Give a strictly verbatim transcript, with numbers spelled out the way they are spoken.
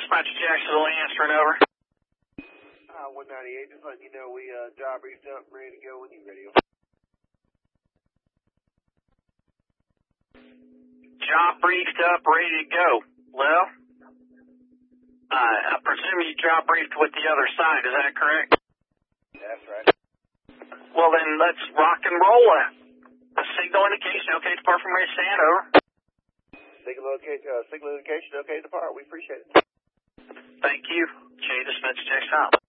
Dispatcher Jacksonville answering over. Uh, one ninety-eight, just letting you know we uh, job briefed up, ready to go when you're ready. Job briefed up, ready to go. Well, uh, I presume you job briefed with the other side, is that correct? That's right. Well then, let's rock and roll. A signal indication, okay, depart from ready to stand, over. Signal location, uh, signal indication, okay to depart. We appreciate it. Thank you. Jay, Dispatcher Jacksonville.